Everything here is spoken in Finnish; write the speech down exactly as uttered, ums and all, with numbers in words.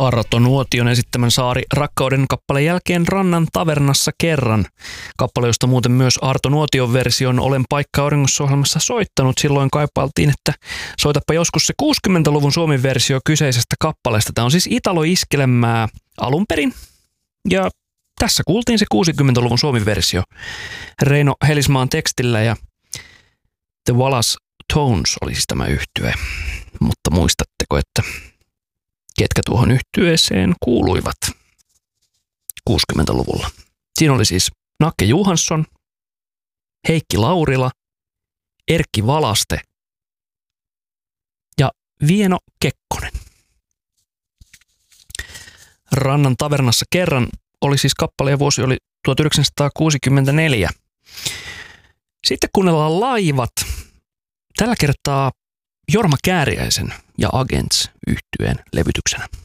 Arto Nuotion esittämän Saari rakkauden kappaleen jälkeen Rannan tavernassa kerran. Kappale, josta muuten myös Arto Nuotion version Olen paikka auringossa -ohjelmassa soittanut. Silloin kaipailtiin, että soitapa joskus se kuusikymmentäluvun Suomen versio kyseisestä kappaleesta. Tämä on siis Italo-iskelmää alun perin. Ja tässä kuultiin se kuusikymmentäluvun Suomen versio Reino Helismaan tekstillä ja The Wallace Tones oli siis tämä yhtye. Mutta muistatteko, että ketkä tuohon yhtyeeseen kuuluivat kuusikymmentäluvulla? Siinä oli siis Nakke Johansson, Heikki Laurila, Erkki Valaste ja Vieno Kekkonen. Rannan tavernassa kerran oli siis kappale ja vuosi oli tuhatyhdeksänsataakuusikymmentäneljä. Sitten kuunnellaan Laivat. Tällä kertaa Jorma Kääriäisen ja Agents -yhtyeen levytyksenä.